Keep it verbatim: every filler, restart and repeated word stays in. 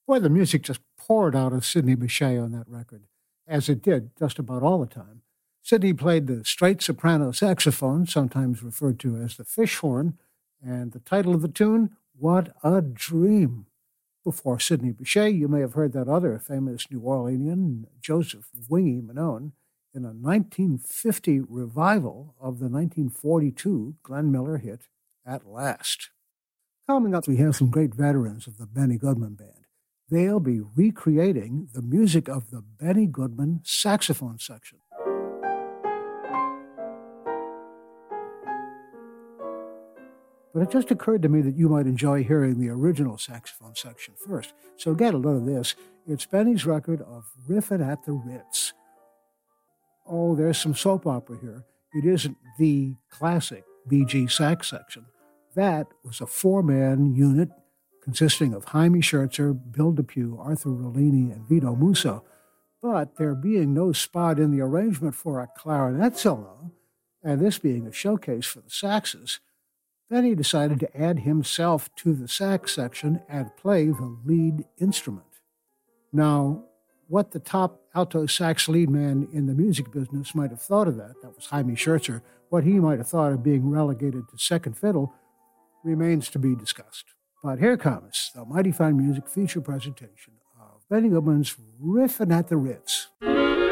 Boy, the music just poured out of Sidney Bechet on that record, as it did just about all the time. Sidney played the straight soprano saxophone, sometimes referred to as the fish horn, and the title of the tune, What a Dream. Before Sidney Bechet, you may have heard that other famous New Orleanian, Joseph Wingy Manone, in a nineteen fifty revival of the nineteen forty-two Glenn Miller hit, At Last. Coming up, we have some great veterans of the Benny Goodman Band. They'll be recreating the music of the Benny Goodman saxophone section. But it just occurred to me that you might enjoy hearing the original saxophone section first. So get a load of this. It's Benny's record of Riffin' at the Ritz. Oh, there's some soap opera here. It isn't the classic Bee Gees sax section. That was a four-man unit consisting of Jaime Schertzer, Bill DePue, Arthur Rollini, and Vito Musso. But there being no spot in the arrangement for a clarinet solo, and this being a showcase for the saxes, Benny decided to add himself to the sax section and play the lead instrument. Now, what the top alto sax lead man in the music business might have thought of that, that was Jaime Schertzer, what he might have thought of being relegated to second fiddle, remains to be discussed. But here comes the Mighty Fine Music feature presentation of Benny Goodman's Riffin' at the Ritz.